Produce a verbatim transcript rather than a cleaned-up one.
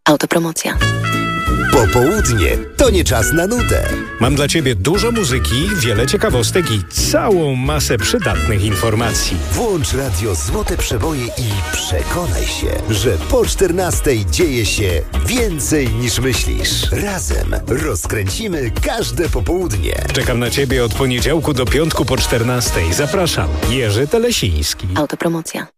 Autopromocja. Popołudnie to nie czas na nudę. Mam dla Ciebie dużo muzyki, wiele ciekawostek i całą masę przydatnych informacji. Włącz radio Złote Przeboje i przekonaj się, że po czternastej dzieje się więcej niż myślisz. Razem rozkręcimy każde popołudnie. Czekam na Ciebie od poniedziałku do piątku po czternastej. Zapraszam, Jerzy Telesiński. Autopromocja.